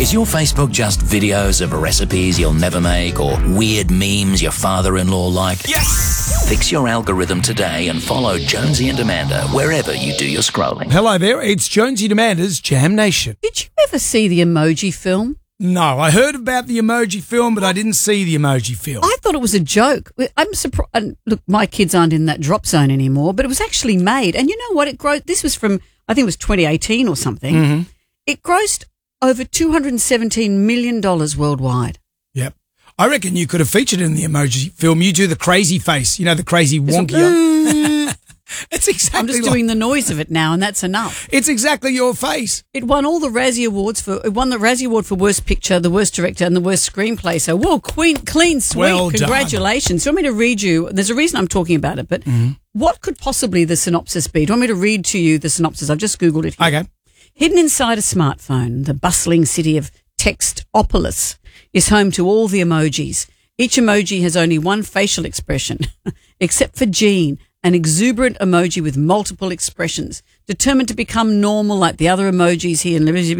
Is your Facebook just videos of recipes you'll never make or weird memes your father-in-law like? Yes! Fix your algorithm today and follow Jonesy and Amanda wherever you do your scrolling. Hello there, it's Jonesy and Amanda's Jam Nation. Did you ever see the Emoji film? No, I heard about the Emoji film, but I didn't see the Emoji film. I thought it was a joke. I'm surprised. Look, my kids aren't in that drop zone anymore, but it was actually made. And you know what? This was from, I think it was 2018 or something. Mm-hmm. It grossed over $217 million worldwide. Yep. I reckon you could have featured in the Emoji film. You do the crazy face, you know, the crazy wonky. It's exactly I'm just doing the noise of it now, and that's enough. It's exactly your face. It won all the Razzie Awards it won the Razzie Award for Worst Picture, the Worst Director, and the Worst Screenplay. So, whoa, clean sweep. Well done. Congratulations. Do you want me to read you? There's a reason I'm talking about it, but what could possibly the synopsis be? Do you want me to read to you the synopsis? I've just Googled it here. Okay. Hidden inside a smartphone, the bustling city of Textopolis is home to all the emojis. Each emoji has only one facial expression, except for Jean, an exuberant emoji with multiple expressions, determined to become normal like the other emojis here.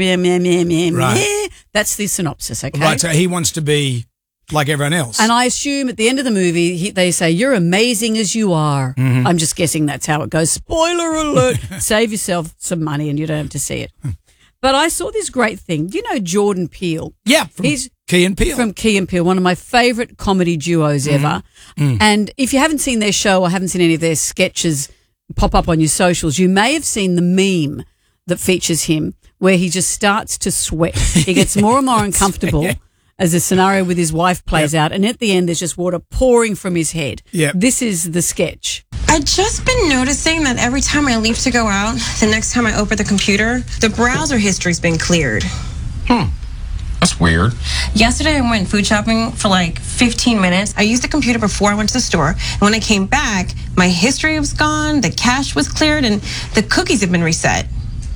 Right. That's the synopsis, okay? Right, so he wants to be like everyone else. And I assume at the end of the movie, they say, "You're amazing as you are." Mm-hmm. I'm just guessing that's how it goes. Spoiler alert. Save yourself some money and you don't have to see it. But I saw this great thing. Do you know Jordan Peele? Yeah, he's Key and Peele. From Key and Peele, one of my favourite comedy duos ever. And if you haven't seen their show or haven't seen any of their sketches pop up on your socials, you may have seen the meme that features him where he just starts to sweat. He gets more and more uncomfortable as the scenario with his wife plays out. And at the end, there's just water pouring from his head. This is the sketch. I've just been noticing that every time I leave to go out, the next time I open the computer, the browser history's been cleared. That's weird. Yesterday, I went food shopping for like 15 minutes. I used the computer before I went to the store. And when I came back, my history was gone, the cache was cleared, and the cookies have been reset.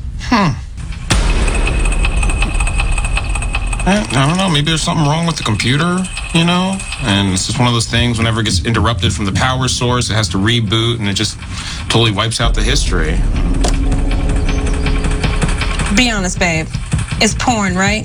I don't know. Maybe there's something wrong with the computer, you know? And it's just one of those things, whenever it gets interrupted from the power source, it has to reboot, and it just totally wipes out the history. Be honest, babe. It's porn, right?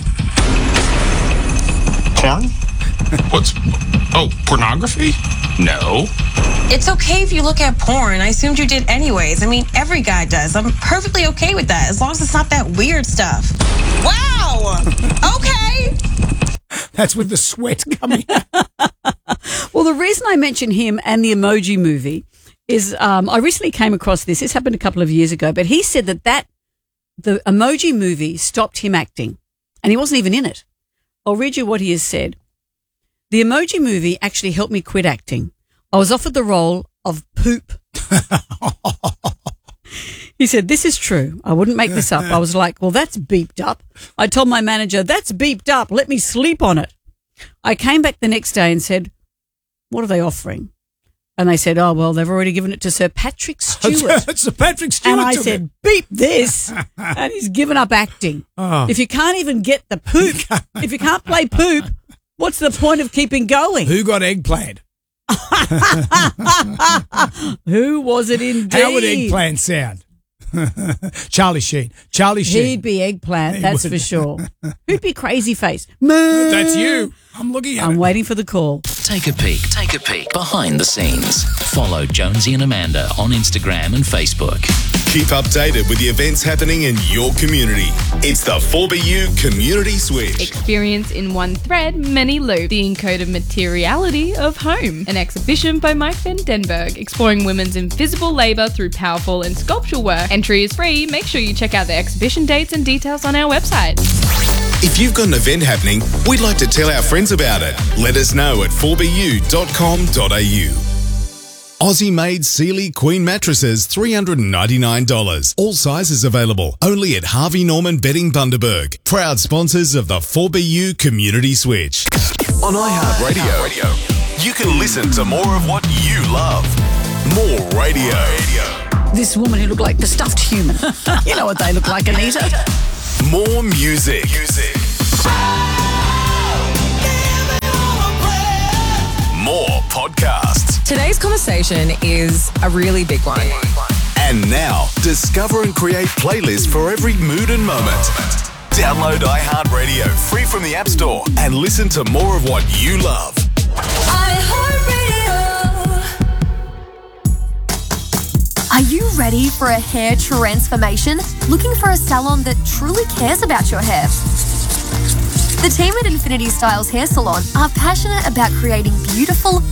Porn? Pornography? No. It's okay if you look at porn. I assumed you did anyways. I mean, every guy does. I'm perfectly okay with that, as long as it's not that weird stuff. Wow! Okay! That's with the sweat coming out. Well, the reason I mention him and the Emoji Movie is I recently came across this. This happened a couple of years ago, but he said that the Emoji Movie stopped him acting, and he wasn't even in it. I'll read you what he has said. The Emoji Movie actually helped me quit acting. I was offered the role of Poop. He said, "This is true. I wouldn't make this up." I was like, "Well, that's beeped up." I told my manager, "That's beeped up. Let me sleep on it." I came back the next day and said, "What are they offering?" And they said, "Oh, well, they've already given it to Sir Patrick Stewart." Sir Patrick Stewart. And I said, "Beep this." And he's given up acting. If you can't even get the poop, if you can't play Poop, what's the point of keeping going? Who got eggplant? Who was it indeed? How would eggplant sound? Charlie Sheen. He'd be eggplant, that's for sure. Who'd be Crazy Face? That's you. I'm looking at it. I'm waiting for the call. Take a peek behind the scenes. Follow Jonesy and Amanda on Instagram and Facebook. Keep updated with the events happening in your community. It's the 4BU Community Switch. Experience in one thread, many loops. The encoded materiality of home. An exhibition by Mike van Denberg, exploring women's invisible labour through powerful and sculptural work. Entry is free. Make sure you check out the exhibition dates and details on our website. If you've got an event happening, we'd like to tell our friends about it. Let us know at 4bu.com.au. Aussie-made Sealy Queen mattresses, $399. All sizes available. Only at Harvey Norman Bedding Bundaberg. Proud sponsors of the 4BU Community Switch. On iHeartRadio, you can listen to more of what you love. More radio. This woman who looked like the stuffed human. You know what they look like, Anita. More music. More podcasts. Today's conversation is a really big one. And now, discover and create playlists for every mood and moment. Download iHeartRadio free from the App Store and listen to more of what you love. Are you ready for a hair transformation? Looking for a salon that truly cares about your hair? The team at Infinity Styles Hair Salon are passionate about creating beautiful,